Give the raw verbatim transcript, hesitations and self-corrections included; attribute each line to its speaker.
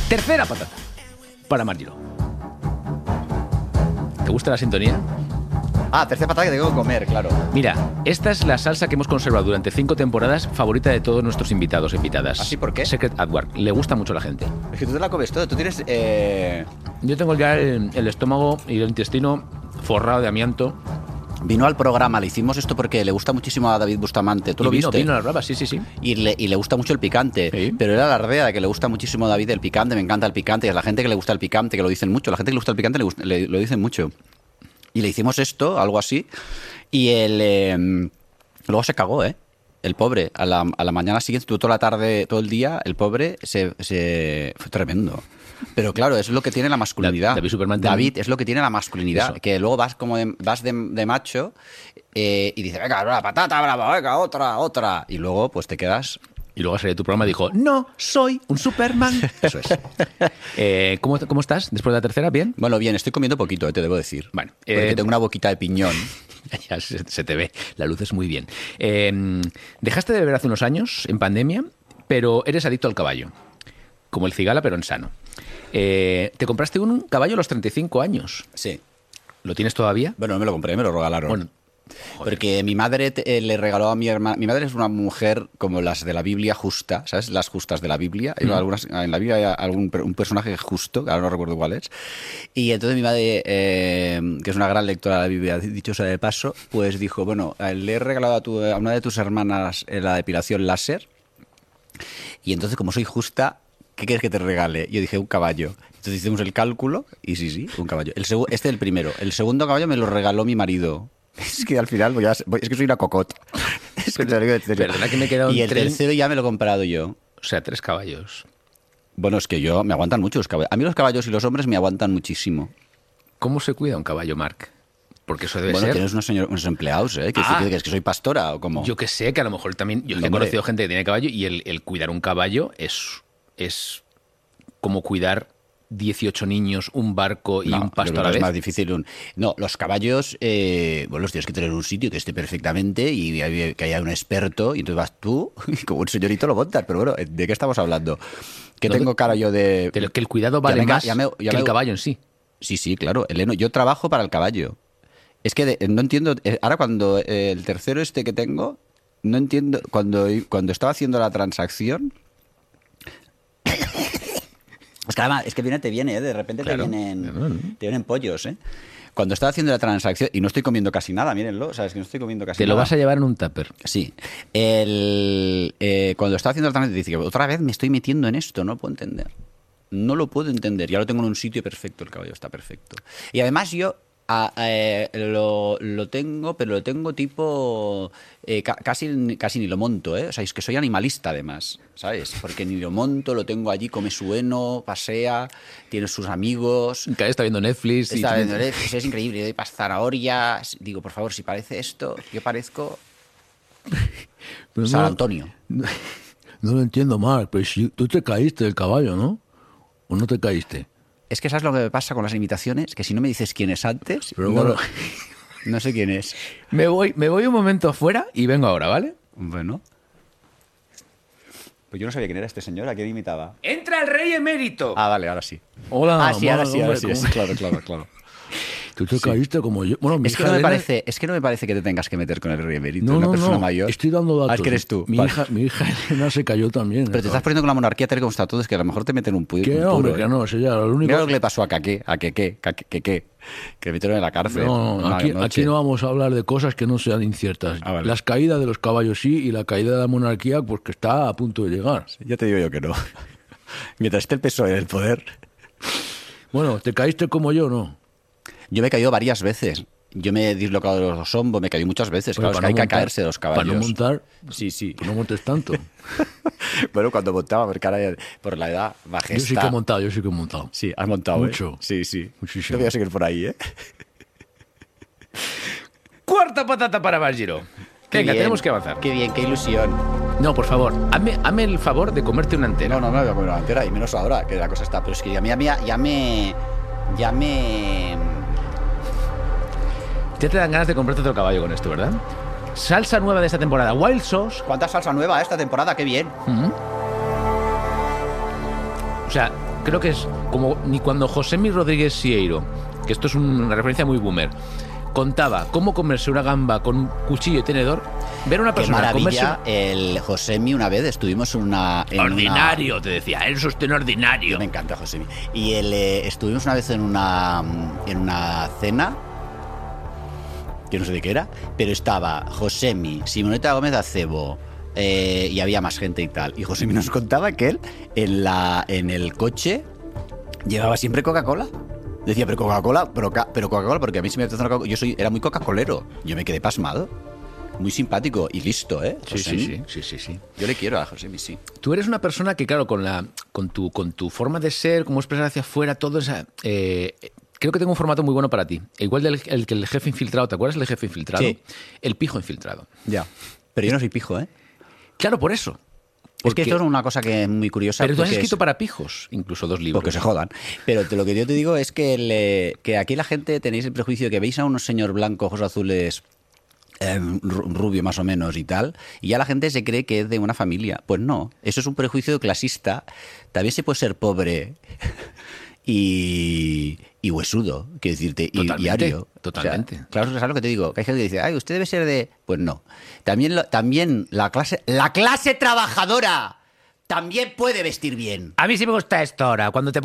Speaker 1: Tercera patata para Margiro. ¿Te gusta la sintonía?
Speaker 2: Ah, tercera patata que tengo que comer, claro.
Speaker 1: Mira, esta es la salsa que hemos conservado durante cinco temporadas, favorita de todos nuestros invitados e invitadas.
Speaker 2: ¿Así por qué?
Speaker 1: Secret at Work. Le gusta mucho a la gente.
Speaker 2: Es que tú te la comes todo. Tú tienes... Eh...
Speaker 1: Yo tengo ya el, el estómago y el intestino forrado de amianto.
Speaker 2: Vino al programa, le hicimos esto porque le gusta muchísimo a David Bustamante. ¿Tú
Speaker 1: y
Speaker 2: lo
Speaker 1: vino,
Speaker 2: viste?
Speaker 1: Vino a las bravas, sí, sí, sí.
Speaker 2: Y le, y le gusta mucho el picante.
Speaker 1: Sí.
Speaker 2: Pero era alardea de que le gusta muchísimo a David el picante. Me encanta el picante. Y a la gente que le gusta el picante, que lo dicen mucho. La gente que le gusta el picante le, gusta, le lo dicen mucho. Y le hicimos esto, algo así. Y él eh, luego se cagó, ¿eh? El pobre. A la, a la mañana siguiente, toda la tarde, todo el día, el pobre se, se... Fue tremendo. Pero claro, es lo que tiene la masculinidad.
Speaker 1: David Superman.
Speaker 2: David es lo que tiene la masculinidad.
Speaker 1: Eso.
Speaker 2: Que luego vas como de, vas de, de macho eh, y dices, venga, la patata brava, venga, otra, otra. Y luego pues te quedas...
Speaker 1: Y luego salió tu programa y dijo, no, soy un Superman. Eso es. eh, ¿cómo, ¿Cómo estás después de la tercera? ¿Bien?
Speaker 2: Bueno, bien, estoy comiendo poquito, eh, te debo decir.
Speaker 1: Bueno,
Speaker 2: porque
Speaker 1: eh,
Speaker 2: tengo una boquita de piñón.
Speaker 1: Ya se, se te ve, la luz es muy bien. Eh, dejaste de beber hace unos años, en pandemia, pero eres adicto al caballo. Como el cigala, pero en sano. Eh, te compraste un caballo a los treinta y cinco años.
Speaker 2: Sí.
Speaker 1: ¿Lo tienes todavía?
Speaker 2: Bueno, no me lo compré, me lo regalaron.
Speaker 1: Bueno, joder.
Speaker 2: Porque mi madre te- eh, le regaló a mi hermana. Mi madre es una mujer como las de la Biblia justa, ¿sabes? Las justas de la Biblia. Hay
Speaker 1: Mm.
Speaker 2: algunas, en la Biblia hay algún per- un personaje justo, que ahora no recuerdo cuál es. Y entonces mi madre, eh, que es una gran lectora de la Biblia, dicho sea de paso, pues dijo: bueno, eh, le he regalado a, tu- a una de tus hermanas eh, la depilación láser. Y entonces, como soy justa, ¿qué quieres que te regale? Yo dije, un caballo. Entonces hicimos el cálculo y sí, sí, un caballo. El segu- este es el primero. El segundo caballo me lo regaló mi marido. Es que al final voy a, voy- es que soy una cocota. Es que te lo digo en serio.
Speaker 1: Perdona que me he quedado
Speaker 2: Y
Speaker 1: en
Speaker 2: el
Speaker 1: tren.
Speaker 2: tercero ya me lo he comprado yo.
Speaker 1: O sea, tres caballos.
Speaker 2: Bueno, es que yo me aguantan mucho los caballos. A mí los caballos y los hombres me aguantan muchísimo.
Speaker 1: ¿Cómo se cuida un caballo, Marc? Porque eso debe
Speaker 2: Bueno,
Speaker 1: ser...
Speaker 2: tienes unos, señor- unos empleados, ¿eh? ¿Que,
Speaker 1: Ah.
Speaker 2: que, que es que soy pastora o cómo?
Speaker 1: Yo que sé, que a lo mejor también... Yo he
Speaker 2: Hombre.
Speaker 1: conocido gente que tiene caballo y el, el cuidar un caballo es, es como cuidar dieciocho niños, un barco y
Speaker 2: No,
Speaker 1: un
Speaker 2: yo
Speaker 1: pasto
Speaker 2: creo
Speaker 1: a la
Speaker 2: que
Speaker 1: vez.
Speaker 2: es más difícil. Un... No, los caballos, eh, bueno, los tienes que tener en un sitio que esté perfectamente y hay- que haya un experto y entonces vas tú y como un señorito lo montas. Pero bueno, ¿de qué estamos hablando? Que
Speaker 1: No,
Speaker 2: tengo cara yo de...
Speaker 1: De lo que el cuidado
Speaker 2: Ya
Speaker 1: vale
Speaker 2: me ca-
Speaker 1: más
Speaker 2: ya me- ya
Speaker 1: que
Speaker 2: me-
Speaker 1: el caballo en sí.
Speaker 2: Sí, sí, claro, Eleno, yo trabajo para el caballo. Es que de- no entiendo, eh, ahora cuando eh, el tercero este que tengo, no entiendo, cuando, cuando estaba haciendo la transacción... Es que además, es que viene, te viene, ¿eh? De repente
Speaker 1: Claro.
Speaker 2: te vienen
Speaker 1: Claro, ¿no?
Speaker 2: te vienen pollos, ¿eh? Cuando estaba haciendo la transacción, y no estoy comiendo casi nada, mírenlo, sabes que no estoy comiendo casi
Speaker 1: Te
Speaker 2: nada.
Speaker 1: lo vas a llevar en un tupper.
Speaker 2: Sí. El, eh, cuando estaba haciendo la transacción, dice que otra vez me estoy metiendo en esto, no lo puedo entender. No lo puedo entender. Ya lo tengo en un sitio perfecto, el caballo está perfecto. Y además yo a- eh, lo, lo tengo, pero lo tengo tipo... eh, ca- casi, casi ni lo monto, ¿eh? O sea, es que soy animalista además, ¿sabes? Porque ni lo monto, lo tengo allí, come su heno, pasea, tiene sus amigos...
Speaker 1: Cada vez está viendo Netflix. y-
Speaker 2: Está viendo Netflix, es increíble, doy para zanahorias. Digo, por favor, si parece esto, yo parezco
Speaker 3: Pero
Speaker 2: San
Speaker 3: no,
Speaker 2: Antonio.
Speaker 3: no, no lo entiendo, Marc, pero si tú te caíste del caballo, ¿no? ¿O no te caíste?
Speaker 2: Es que sabes lo que me pasa con las imitaciones, que si no me dices quién es antes,
Speaker 3: Pero
Speaker 2: no,
Speaker 3: bueno.
Speaker 2: no sé quién es.
Speaker 1: Me voy, me voy un momento fuera y vengo ahora, ¿vale?
Speaker 2: Bueno. Pues yo no sabía quién era este señor, ¿a quién imitaba?
Speaker 1: ¡Entra el rey emérito!
Speaker 2: Ah, vale, ahora sí.
Speaker 3: Hola,
Speaker 2: ah, sí, ahora
Speaker 3: Marc,
Speaker 2: sí, ahora
Speaker 3: hombre,
Speaker 2: sí,
Speaker 3: ¿cómo-
Speaker 2: sí, claro, claro, claro.
Speaker 3: Tú te caíste como yo. Bueno, mi
Speaker 2: Es que,
Speaker 3: hija
Speaker 2: no me
Speaker 3: Elena-
Speaker 2: parece, es que no me parece que te tengas que meter con el rey emérito,
Speaker 3: No,
Speaker 2: una
Speaker 3: no,
Speaker 2: persona
Speaker 3: no.
Speaker 2: mayor.
Speaker 3: Estoy dando datos.
Speaker 2: Ah, es que eres tú.
Speaker 3: Mi,
Speaker 2: Vale.
Speaker 3: hija, mi hija Elena se cayó también.
Speaker 2: Pero te estás poniendo con la monarquía tal y como está todo, es que a lo mejor te meten un, pu
Speaker 3: ¿Qué,
Speaker 2: un puro.
Speaker 3: hombre?
Speaker 2: ¿eh?
Speaker 3: Que no, eso ya, lo único...
Speaker 2: Mira lo que le pasó a Caqué, a Quequé, Caqué, Quequé, que le metieron en la cárcel.
Speaker 3: No, no,
Speaker 2: una
Speaker 3: aquí,
Speaker 2: noche.
Speaker 3: aquí no vamos a hablar de cosas que no sean inciertas.
Speaker 2: Ah, vale.
Speaker 3: Las caídas de los caballos sí y la caída de la monarquía, pues que está a punto de llegar.
Speaker 2: Ya te digo yo que no. Mientras esté el P S O E en el poder.
Speaker 3: Bueno, ¿te caíste como yo, no?
Speaker 2: Yo me he caído varias veces. Yo me he dislocado los hombros, me he caído muchas veces.
Speaker 3: Bueno,
Speaker 2: claro, es que
Speaker 3: para
Speaker 2: hay
Speaker 3: no
Speaker 2: que
Speaker 3: montar-
Speaker 2: caerse de los caballos.
Speaker 3: Para no montar,
Speaker 2: Sí, sí.
Speaker 3: pues no montes tanto.
Speaker 2: Bueno, cuando montaba, porque ahora ya- por la edad, bajé
Speaker 3: Yo sí que he montado, yo sí que he montado.
Speaker 2: Sí, has montado,
Speaker 3: Mucho.
Speaker 2: ¿eh? Sí, sí.
Speaker 3: Muchísimo.
Speaker 2: Te voy a seguir por ahí, ¿eh?
Speaker 1: Cuarta patata para Margiro.
Speaker 2: Qué
Speaker 1: Venga,
Speaker 2: bien.
Speaker 1: tenemos que avanzar.
Speaker 2: Qué bien, qué ilusión.
Speaker 1: No, por favor, hazme, hazme el favor de comerte una entera.
Speaker 2: No, no, no, voy a comer una entera, y menos ahora, que la cosa está. Pero es que ya, me- ya, ya me... Ya me...
Speaker 1: Ya te dan ganas de comprarte otro caballo con esto, ¿verdad? Salsa nueva de esta temporada, Wild Sauce.
Speaker 2: ¿Cuánta salsa nueva esta temporada? ¡Qué bien!
Speaker 1: Ujú. O sea, creo que es como ni cuando Josemi Rodríguez Sieiro, que esto es un- una referencia muy boomer, contaba cómo comerse una gamba con un cuchillo y tenedor, ver a una
Speaker 2: Qué
Speaker 1: persona comerse...
Speaker 2: maravilla. El Josemi, una vez estuvimos en una... en una-
Speaker 1: Ordinario, te decía, eres usted un ordinario.
Speaker 2: Me encanta Josemi. Y el, eh, estuvimos una vez en una, en una cena, que no sé de qué era, pero estaba Josemi, Simoneta Gómez Acebo, eh, y había más gente y tal. Y Josemi nos contaba que él en, la, en el coche llevaba siempre Coca-Cola. Decía, pero Coca-Cola, pero, ca- pero Coca-Cola, porque a mí se me apetece una Coca-Cola. Yo soy, era muy Coca-Colero. Yo me quedé pasmado. Muy simpático y listo, ¿eh?
Speaker 1: Sí, sí,
Speaker 2: Josemi.
Speaker 1: sí, sí, sí, sí.
Speaker 2: Yo le quiero a Josemi, sí.
Speaker 1: Tú eres una persona que, claro, con la con tu, con tu forma de ser, cómo expresar hacia afuera, todo esa... eh, creo que tengo un formato muy bueno para ti. Igual del el, que el jefe infiltrado, ¿te acuerdas del jefe infiltrado?
Speaker 2: Sí.
Speaker 1: El pijo infiltrado.
Speaker 2: Ya. Pero yo no soy pijo, ¿eh?
Speaker 1: Claro, por eso.
Speaker 2: Es
Speaker 1: Porque-
Speaker 2: que esto es una cosa que es muy curiosa.
Speaker 1: Pero tú has
Speaker 2: porque
Speaker 1: escrito
Speaker 2: es-
Speaker 1: para pijos, incluso dos libros.
Speaker 2: Porque se jodan. Pero te- lo que yo te digo es que, el, que aquí la gente tenéis el prejuicio de que veis a unos señor blanco, ojos azules, eh, ru- rubio más o menos y tal, y ya la gente se cree que es de una familia. Pues no, eso es un prejuicio clasista. También se puede ser pobre y, y huesudo, quiero decirte, y,
Speaker 1: Totalmente,
Speaker 2: y ario.
Speaker 1: totalmente.
Speaker 2: O sea, claro, ¿sabes lo que te digo? Que hay gente que dice, ay, usted debe ser de... Pues no. También, lo- también la clase, la clase trabajadora también puede vestir bien.
Speaker 1: A mí sí me gusta esto ahora, cuando te